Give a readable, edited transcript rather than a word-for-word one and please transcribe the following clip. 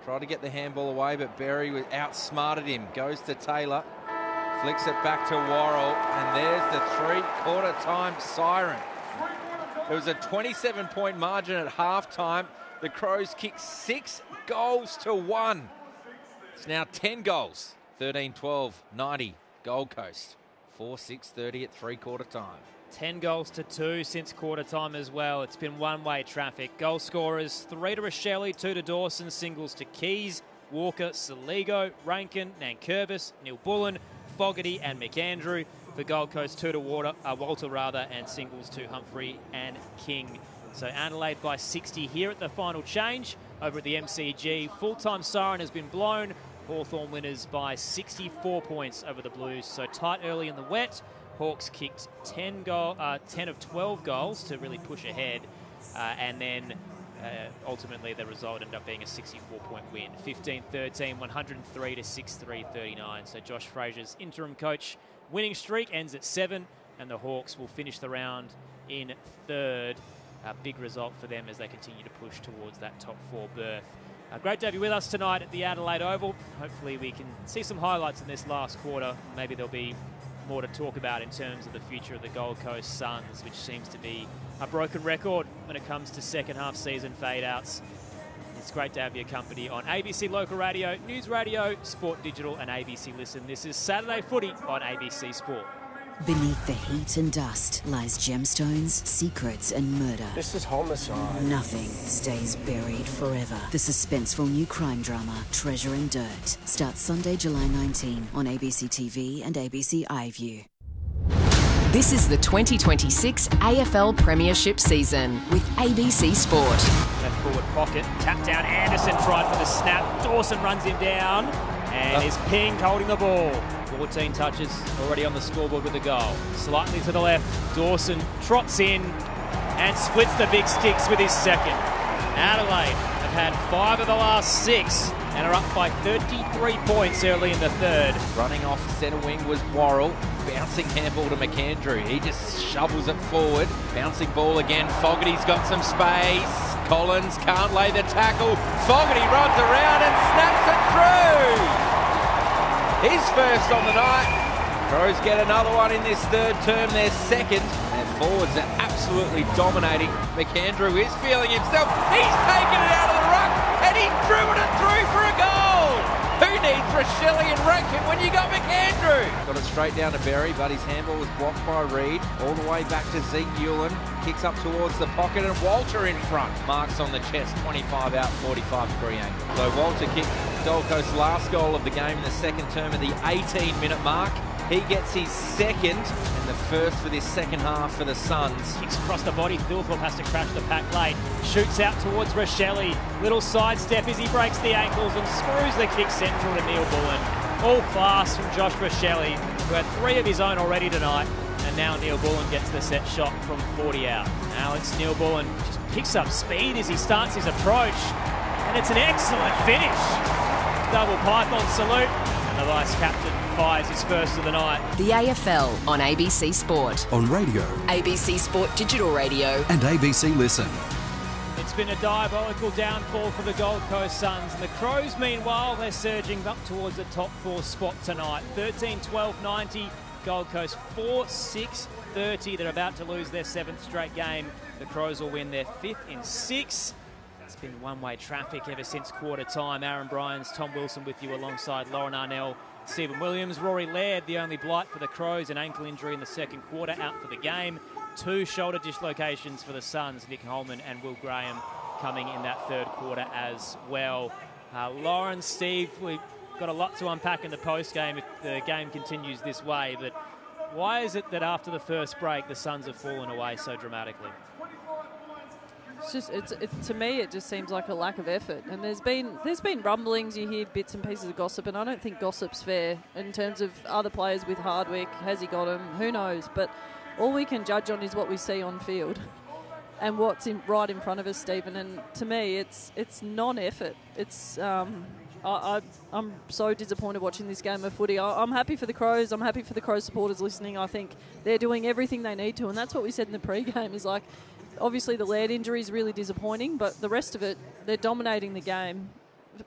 Tried to get the handball away, but Berry outsmarted him. Goes to Taylor. Flicks it back to Worrell. And there's the three-quarter time siren. It was a 27-point margin at halftime. The Crows kicked 6 goals to 1. It's now 10 goals. 13-12, 90, Gold Coast. 4-6-30 at three-quarter time. 10 goals to 2 since quarter time as well. It's been one-way traffic. Goal scorers, 3 to Rochelle, 2 to Dawson, singles to Keys, Walker, Saligo, Rankin, Nankervis, Neil Bullen, Fogarty and McAndrew. For Gold Coast, 2 to Walter, and singles to Humphrey and King. So Adelaide by 60 here at the final change over at the MCG. Full-time siren has been blown. Hawthorn winners by 64 points over the Blues. So tight early in the wet. Hawks kicked 10 of 12 goals to really push ahead. And then ultimately the result ended up being a 64-point win. 15-13, 103 to 6-3-39. So Josh Fraser's interim coach winning streak ends at 7, and the Hawks will finish the round in 3rd. A big result for them as they continue to push towards that top 4 berth. Great to have you with us tonight at the Adelaide Oval. Hopefully we can see some highlights in this last quarter. Maybe there'll be more to talk about in terms of the future of the Gold Coast Suns, which seems to be a broken record when it comes to second half season fade-outs. It's great to have your company on ABC Local Radio, News Radio, Sport Digital and ABC Listen. This is Saturday Footy on ABC Sport. Beneath the heat and dust lies gemstones, secrets and murder. This is homicide. Nothing stays buried forever. The suspenseful new crime drama, Treasure and Dirt, starts Sunday, July 19 on ABC TV and ABC iView. This is the 2026 AFL Premiership season with ABC Sport. Left forward pocket, tap down, Anderson tried for the snap, Dawson runs him down and is pinged holding the ball. 14 touches already on the scoreboard with a goal. Slightly to the left, Dawson trots in and splits the big sticks with his second. Adelaide have had 5 of the last 6 and are up by 33 points early in the 3rd. Running off centre wing was Worrell. Bouncing handball to McAndrew. He just shovels it forward. Bouncing ball again. Fogarty's got some space. Collins can't lay the tackle. Fogarty runs around and snaps it through. His first on the night. Crows get another one in this 3rd term, their 2nd. Their forwards are absolutely dominating. McAndrew is feeling himself. He's taken it out of the ruck and he driven it through for a goal. Who needs Rochelle and Rankin when you got McAndrew? Got it straight down to Berry, but his handball was blocked by Reid. All the way back to Zeke Hewlin. Kicks up towards the pocket and Walter in front. Marks on the chest, 25 out, 45-degree angle. So Walter kicked Gold Coast's last goal of the game in the 2nd term at the 18-minute mark. He gets his 2nd and the first for this second half for the Suns. Kicks across the body, Thilthorpe has to crash the pack late. Shoots out towards Rochelle. Little sidestep as he breaks the ankles and screws the kick central to Neil Bullen. All class from Josh Rochelle, who had 3 of his own already tonight. And now Neil Bullen gets the set shot from 40 out. Alex Neil Bullen just picks up speed as he starts his approach. And it's an excellent finish. Double python salute. And the vice-captain fires his first of the night. The AFL on ABC Sport. On radio. ABC Sport Digital Radio. And ABC Listen. It's been a diabolical downfall for the Gold Coast Suns. And the Crows, meanwhile, they're surging up towards the top 4 spot tonight. 13-12-90. Gold Coast 4-6-30. They're about to lose their 7th straight game. The Crows will win their 5th in 6. It's been one-way traffic ever since quarter time. Aaron Bryans, Tom Wilson with you alongside Lauren Arnell, Stephen Williams. Rory Laird, the only blight for the Crows, an ankle injury in the 2nd quarter, out for the game. 2 shoulder dislocations for the Suns, Nick Holman and Will Graham coming in that 3rd quarter as well. Lauren, Steve, we've got a lot to unpack in the post-game if the game continues this way, but why is it that after the first break the Suns have fallen away so dramatically? It's just, to me, it just seems like a lack of effort. And there's been rumblings. You hear bits and pieces of gossip, and I don't think gossip's fair in terms of other players with Hardwick. Has he got him? Who knows? But all we can judge on is what we see on field and what's right in front of us, Stephen. And to me, it's non-effort. It's I'm so disappointed watching this game of footy. I'm happy for the Crows. I'm happy for the Crows supporters listening. I think they're doing everything they need to, and that's what we said in the pre-game. Is obviously the Laird injury is really disappointing, but the rest of it, they're dominating the game.